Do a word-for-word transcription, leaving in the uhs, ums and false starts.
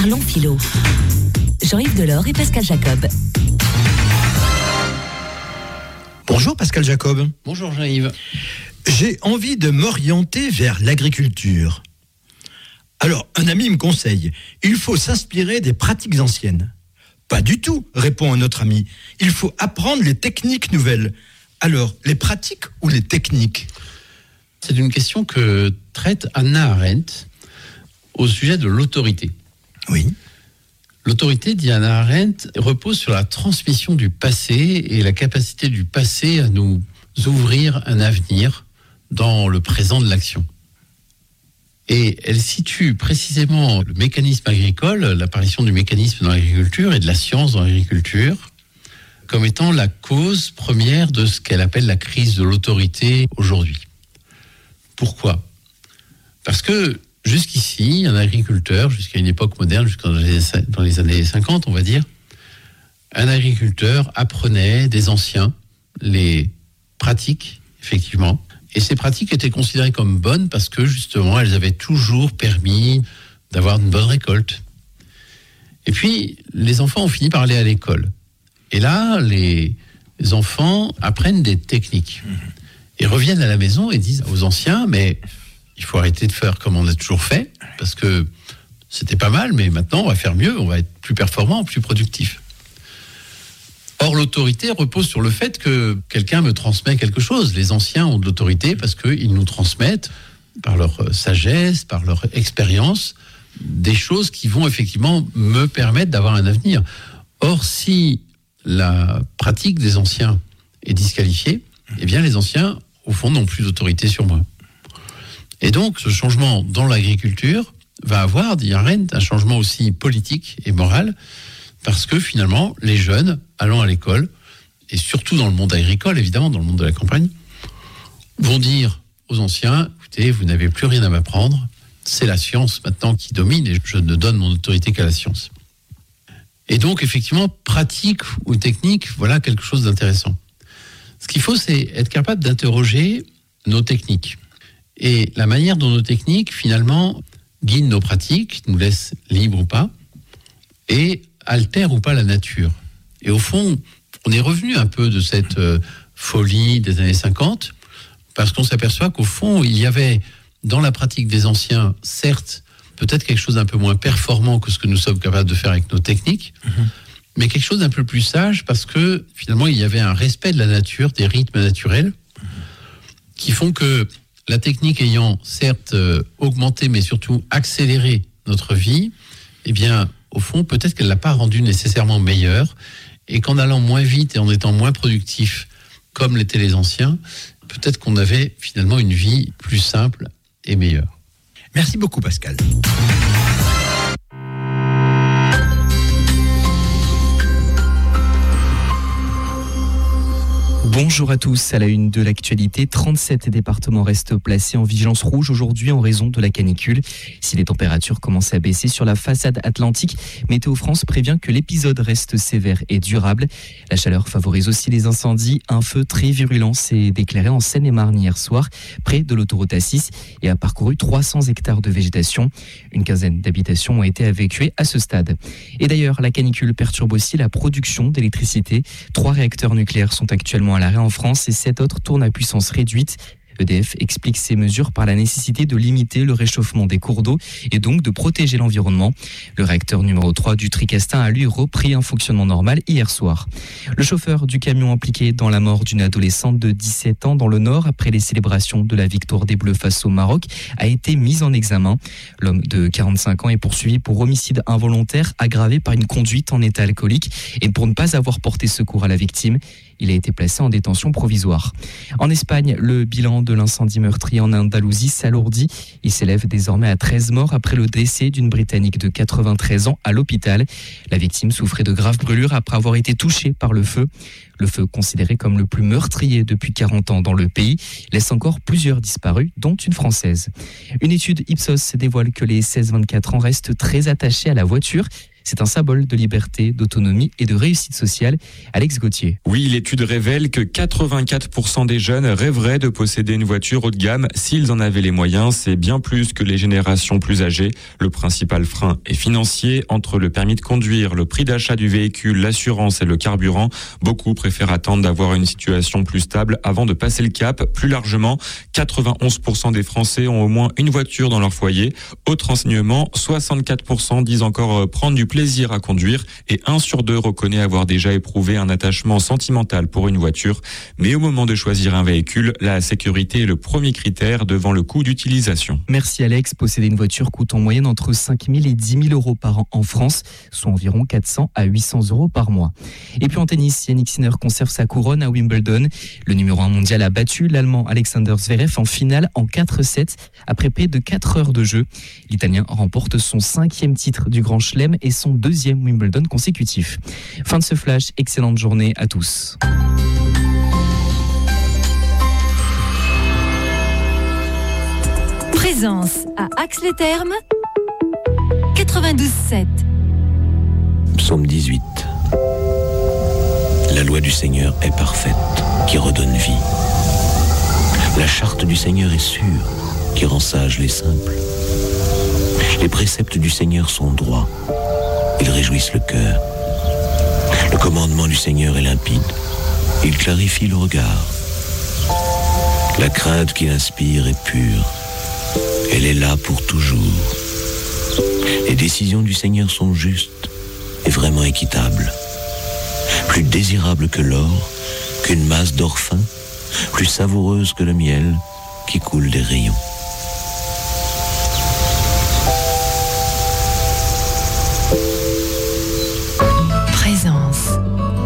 Parlons philo. Jean-Yves Delors et Pascal Jacob. Bonjour Pascal Jacob. Bonjour Jean-Yves. J'ai envie de m'orienter vers l'agriculture. Alors, un ami me conseille, il faut s'inspirer des pratiques anciennes. Pas du tout, répond un autre ami. Il faut apprendre les techniques nouvelles. Alors, les pratiques ou les techniques ? C'est une question que traite Hannah Arendt au sujet de l'autorité. Oui. L'autorité, dit Hannah Arendt, repose sur la transmission du passé et la capacité du passé à nous ouvrir un avenir dans le présent de l'action. Et elle situe précisément le mécanisme agricole, l'apparition du mécanisme dans l'agriculture et de la science dans l'agriculture, comme étant la cause première de ce qu'elle appelle la crise de l'autorité aujourd'hui. Pourquoi ? Parce que jusqu'ici, un agriculteur, jusqu'à une époque moderne, jusqu'à dans les années cinquante, on va dire, un agriculteur apprenait des anciens les pratiques, effectivement, et ces pratiques étaient considérées comme bonnes parce que, justement, elles avaient toujours permis d'avoir une bonne récolte. Et puis, les enfants ont fini par aller à l'école. Et là, les enfants apprennent des techniques. Et reviennent à la maison et disent aux anciens, mais il faut arrêter de faire comme on a toujours fait, parce que c'était pas mal, mais maintenant on va faire mieux, on va être plus performant, plus productif. Or, l'autorité repose sur le fait que quelqu'un me transmet quelque chose. Les anciens ont de l'autorité parce qu'ils nous transmettent, par leur sagesse, par leur expérience, des choses qui vont effectivement me permettre d'avoir un avenir. Or, si la pratique des anciens est disqualifiée, eh bien les anciens, au fond, n'ont plus d'autorité sur moi. Et donc, ce changement dans l'agriculture va avoir, dit Arendt, un changement aussi politique et moral, parce que finalement, les jeunes allant à l'école, et surtout dans le monde agricole, évidemment, dans le monde de la campagne, vont dire aux anciens, écoutez, vous n'avez plus rien à m'apprendre, c'est la science maintenant qui domine, et je ne donne mon autorité qu'à la science. Et donc, effectivement, pratique ou technique, voilà quelque chose d'intéressant. Ce qu'il faut, c'est être capable d'interroger nos techniques. Et la manière dont nos techniques, finalement, guident nos pratiques, nous laissent libres ou pas, et altèrent ou pas la nature. Et au fond, on est revenu un peu de cette euh, folie des années cinquante, parce qu'on s'aperçoit qu'au fond, il y avait dans la pratique des anciens, certes, peut-être quelque chose d'un peu moins performant que ce que nous sommes capables de faire avec nos techniques, mmh. mais quelque chose d'un peu plus sage, parce que finalement, il y avait un respect de la nature, des rythmes naturels, mmh. qui font que la technique ayant certes euh, augmenté, mais surtout accéléré notre vie, eh bien, au fond, peut-être qu'elle ne l'a pas rendue nécessairement meilleure, et qu'en allant moins vite et en étant moins productif, comme l'étaient les anciens, peut-être qu'on avait finalement une vie plus simple et meilleure. Merci beaucoup Pascal. Bonjour à tous, à la une de l'actualité, trente-sept départements restent placés en vigilance rouge aujourd'hui en raison de la canicule. Si les températures commencent à baisser sur la façade atlantique, Météo France prévient que l'épisode reste sévère et durable. La chaleur favorise aussi les incendies. Un feu très virulent s'est déclaré en Seine-et-Marne hier soir, près de l'autoroute A six, et a parcouru trois cents hectares de végétation. Une quinzaine d'habitations ont été évacuées à ce stade. Et d'ailleurs, la canicule perturbe aussi la production d'électricité. Trois réacteurs nucléaires sont actuellement à l'arrêt en France et sept autres tournent à puissance réduite. E D F explique ces mesures par la nécessité de limiter le réchauffement des cours d'eau et donc de protéger l'environnement. Le réacteur numéro trois du Tricastin a lui repris un fonctionnement normal hier soir. Le chauffeur du camion impliqué dans la mort d'une adolescente de dix-sept ans dans le Nord après les célébrations de la victoire des Bleus face au Maroc a été mis en examen. L'homme de quarante-cinq ans est poursuivi pour homicide involontaire aggravé par une conduite en état alcoolique et pour ne pas avoir porté secours à la victime. Il a été placé en détention provisoire. En Espagne, le bilan de l'incendie meurtrier en Andalousie s'alourdit. Il s'élève désormais à treize morts après le décès d'une Britannique de quatre-vingt-treize ans à l'hôpital. La victime souffrait de graves brûlures après avoir été touchée par le feu. Le feu, considéré comme le plus meurtrier depuis quarante ans dans le pays, laisse encore plusieurs disparus, dont une Française. Une étude Ipsos dévoile que les seize vingt-quatre ans restent très attachés à la voiture. C'est un symbole de liberté, d'autonomie et de réussite sociale. Alex Gauthier. Oui, l'étude révèle que quatre-vingt-quatre pour cent des jeunes rêveraient de posséder une voiture haut de gamme s'ils en avaient les moyens. C'est bien plus que les générations plus âgées. Le principal frein est financier. Entre le permis de conduire, le prix d'achat du véhicule, l'assurance et le carburant, beaucoup préfèrent attendre d'avoir une situation plus stable avant de passer le cap. Plus largement, quatre-vingt-onze pour cent des Français ont au moins une voiture dans leur foyer. Autre enseignement, soixante-quatre pour cent disent encore prendre du plaisir à conduire et un sur deux reconnaît avoir déjà éprouvé un attachement sentimental pour une voiture. Mais au moment de choisir un véhicule, la sécurité est le premier critère devant le coût d'utilisation. Merci Alex. Posséder une voiture coûte en moyenne entre cinq mille et dix mille euros par an en France, soit environ quatre cents à huit cents euros par mois. Et puis en tennis, Yannick Sinner conserve sa couronne à Wimbledon. Le numéro un mondial a battu l'Allemand Alexander Zverev en finale en quatre sept après près de quatre heures de jeu. L'Italien remporte son cinquième titre du Grand Chelem et son deuxième Wimbledon consécutif. Fin de ce flash, excellente journée à tous. Présence à Ax-les-Thermes, quatre-vingt-douze sept. Psaume dix-huit. La loi du Seigneur est parfaite, qui redonne vie. La charte du Seigneur est sûre, qui rend sages les simples. Les préceptes du Seigneur sont droits, ils réjouissent le cœur. Le commandement du Seigneur est limpide, il clarifie le regard. La crainte qu'il inspire est pure, elle est là pour toujours. Les décisions du Seigneur sont justes et vraiment équitables. Plus désirable que l'or, qu'une masse d'or fin, plus savoureuse que le miel qui coule des rayons.